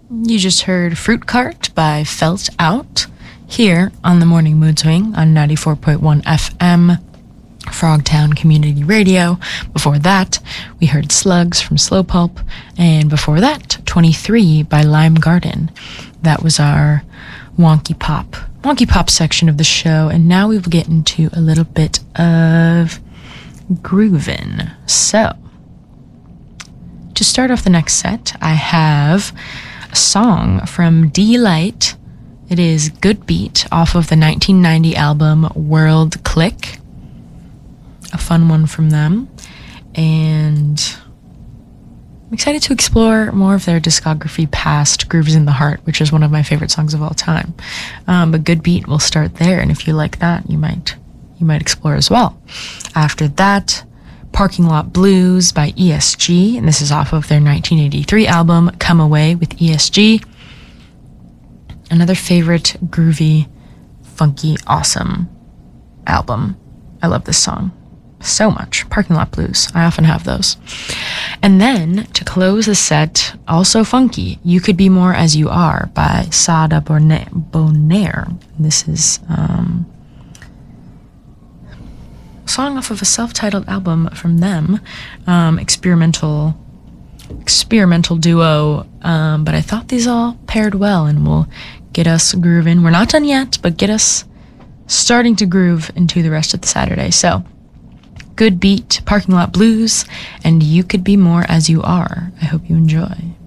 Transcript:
You just heard Fruit Cart by Felt Out here on the Morning Mood Swing on 94.1 FM, Frogtown Community Radio. Before that, we heard Slugs from Slow Pulp, and before that, 23 by Lime Garden. That was our wonky pop section of the show, and now we will get into a little bit of groovin'. So, to start off the next set, I have a song from D-Light. It is Good Beat off of the 1990 album World Click. A fun one from them. And I'm excited to explore more of their discography past Grooves in the Heart, which is one of my favorite songs of all time. But Good Beat will start there, and if you like that, you might explore as well. After that, Parking Lot Blues by ESG, and this is off of their 1983 album Come Away with ESG. Another favorite groovy, funky, awesome album. I love this song so much. Parking Lot Blues. I often have those. And then, to close the set, also funky, You Could Be More As You Are by Sada Bonaire. This is song off of a self-titled album from them, experimental duo, but I thought these all paired well and will get us grooving. We're not done yet, but get us starting to groove into the rest of the Saturday. So, Good Beat, Parking Lot Blues, and You Could Be More As You Are. I hope you enjoy.